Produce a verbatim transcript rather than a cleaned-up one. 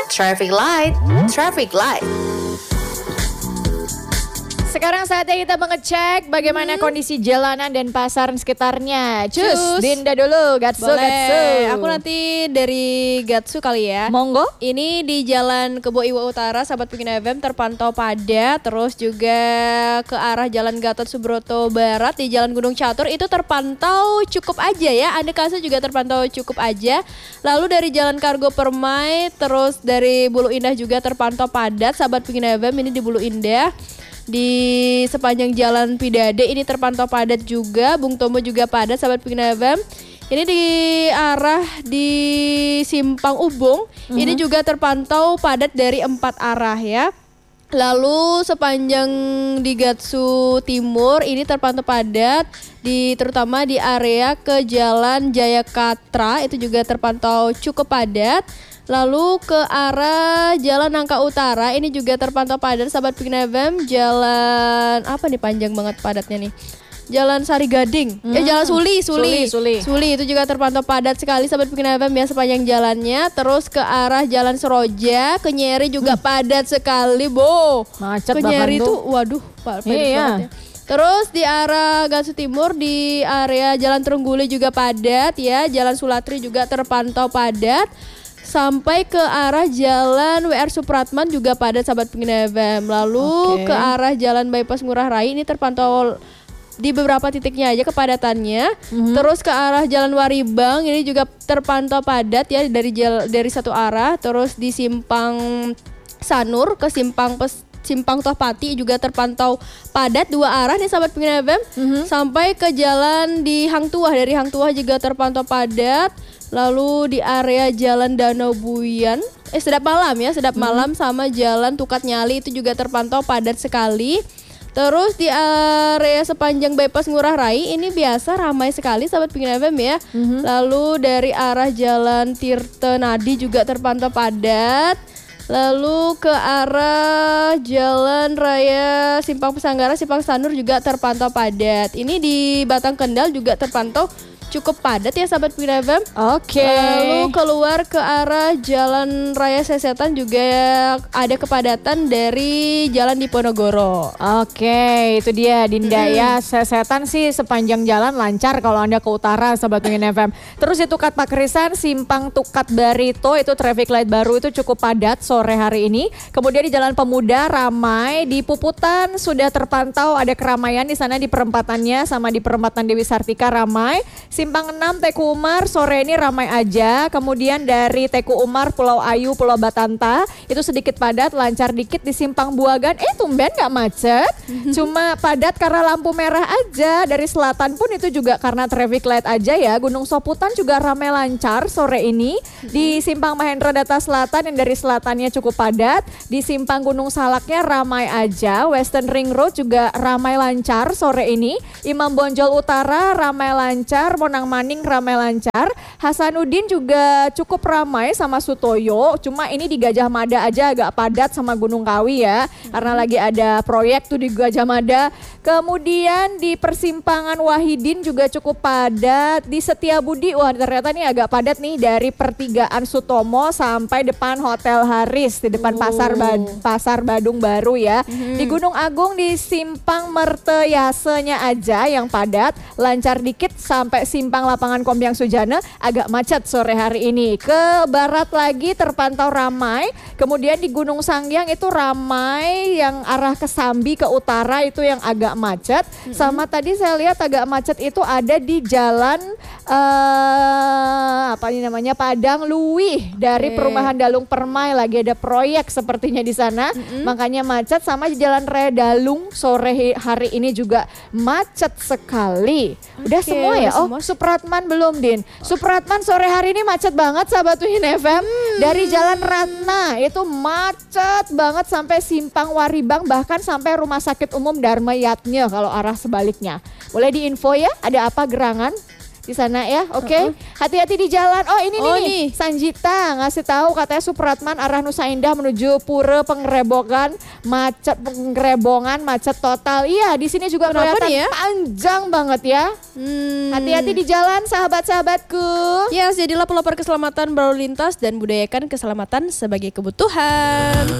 Traffic light, traffic light. Sekarang saatnya kita mengecek bagaimana hmm. kondisi jalanan dan pasar sekitarnya. Cus, Cus. Dinda dulu, Gatsu, Boleh. Gatsu. Aku nanti dari Gatsu kali ya. Monggo. Ini di Jalan Kebo Iwa Utara, sahabat Pingin F M terpantau padat. Terus juga ke arah Jalan Gatot Subroto Barat di Jalan Gunung Catur itu terpantau cukup aja ya. Andekasa juga terpantau cukup aja. Lalu dari Jalan Kargo Permai, terus dari Bulu Indah juga terpantau padat. Sahabat Pingin F M ini di Bulu Indah. Di sepanjang Jalan Pidade ini terpantau padat juga. Bung Tomo juga padat, sahabat Pingin F M. Ini di arah di Simpang Ubung, mm-hmm. ini juga terpantau padat dari empat arah ya. Lalu sepanjang di Gatsu Timur ini terpantau padat di terutama di area ke Jalan Jayakatra itu juga terpantau cukup padat. Lalu ke arah Jalan Nangka Utara ini juga terpantau padat, sahabat Pingin F M. Jalan apa nih panjang banget padatnya nih? Jalan Sari Gading, hmm. eh Jalan Suli, Suli, Suli, Suli, Suli itu juga terpantau padat sekali, sahabat Pingin F M ya sepanjang jalannya. Terus ke arah Jalan Seroja, ke Nyeri juga hmm. padat sekali, Bo. Macet ke Nyeri itu, waduh, padat iya. banget ya. Terus di arah Gatsu Timur di area Jalan Trengguli juga padat ya, Jalan Sulatri juga terpantau padat. Sampai ke arah Jalan W R Supratman juga padat, sahabat Pingin F M. Lalu okay. ke arah Jalan Bypass Ngurah Rai ini terpantau di beberapa titiknya aja kepadatannya. Mm-hmm. Terus ke arah Jalan Waribang ini juga terpantau padat ya dari jal- dari satu arah. Terus di Simpang Sanur ke Simpang Pes Simpang Tohpati juga terpantau padat dua arah nih, sahabat Pingin F M. Mm-hmm. Sampai ke jalan di Hang Tuah, dari Hang Tuah juga terpantau padat. Lalu di area Jalan Danau Buyan, eh Sedap Malam ya, Sedap hmm. Malam sama Jalan Tukat Nyali itu juga terpantau padat sekali. Terus di area sepanjang Bypass Ngurah Rai ini biasa ramai sekali, sahabat Pingin F M ya. Hmm. Lalu dari arah Jalan Tirta Nadi juga terpantau padat. Lalu ke arah Jalan Raya Simpang Pesanggara, Simpang Sanur juga terpantau padat. Ini di Batang Kendal juga terpantau cukup padat ya, sahabat Pingin F M. Oke. Okay. Lalu keluar ke arah Jalan Raya Sesetan juga ada kepadatan dari Jalan Diponegoro. Oke, okay, itu dia Dinda mm. ya. Sesetan sih sepanjang jalan lancar kalau Anda ke utara, sahabat Pingin F M. Terus di Tukat Pakrisan, Simpang Tukat Barito itu traffic light baru itu cukup padat sore hari ini. Kemudian di Jalan Pemuda ramai, di Puputan sudah terpantau ada keramaian di sana di perempatannya sama di perempatan Dewi Sartika ramai. Simpang enam Teku Umar sore ini ramai aja. Kemudian dari Teku Umar, Pulau Ayu, Pulau Batanta itu sedikit padat, lancar dikit. Di Simpang Buagan eh tumben gak macet. Cuma padat karena lampu merah aja. Dari selatan pun itu juga karena traffic light aja ya. Gunung Soputan juga ramai lancar sore ini. Di Simpang Mahendra Data Selatan yang dari selatannya cukup padat. Di Simpang Gunung Salaknya ramai aja. Western Ring Road juga ramai lancar sore ini. Imam Bonjol Utara ramai lancar. Monang Maning ramai lancar. Hasanuddin juga cukup ramai sama Sutoyo. Cuma ini di Gajah Mada aja agak padat sama Gunung Kawi ya. Hmm. Karena lagi ada proyek tuh di Gajah Mada. Kemudian di persimpangan Wahidin juga cukup padat. Di Setiabudi, wah ternyata nih agak padat nih dari pertigaan Sutomo sampai depan Hotel Haris. Di depan oh. Pasar, Bad- Pasar Badung Baru ya. Hmm. Di Gunung Agung di Simpang Merteyasenya aja yang padat. Lancar dikit sampai Simpang Lapangan Kompiang Sujana agak macet sore hari ini. Ke barat lagi terpantau ramai. Kemudian di Gunung Sangyang itu ramai, yang arah ke Sambi ke utara itu yang agak macet. Mm-hmm. Sama tadi saya lihat agak macet itu ada di jalan uh, apa ini namanya Padang Luwih dari okay. Perumahan Dalung Permai, lagi ada proyek sepertinya di sana. Mm-hmm. Makanya macet. Sama di Jalan Raya Dalung sore hari ini juga macet sekali. Udah okay, semua ya? Oh, Supratman belum, Din. Supratman sore hari ini macet banget, sahabat Pingin F M. Hmm. Dari Jalan Ratna itu macet banget sampai Simpang Waribang, bahkan sampai Rumah Sakit Umum Dharma Yatnya kalau arah sebaliknya. Boleh diinfo ya, ada apa gerangan? di sana ya. Oke. Okay? Hati-hati di jalan. Oh, ini Oh, nih, nih. Sanjita ngasih tahu katanya Supratman arah Nusa Indah menuju Pura Pengrebogan, macet penggerebongan, macet total. Iya, di sini juga Kenapa kelihatan nih ya? panjang banget ya. Hmm. Hati-hati di jalan sahabat-sahabatku. Yes, jadilah pelopor keselamatan berlalu lintas dan budayakan keselamatan sebagai kebutuhan.